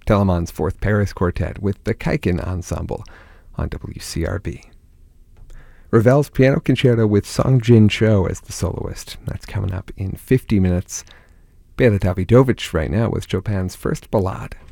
Telemann's Fourth Paris Quartet with the Kaiken Ensemble on WCRB. Ravel's Piano Concerto with Song Jin Cho as the soloist. That's coming up in 50 minutes. Beata Davidovich right now with Chopin's First Ballade.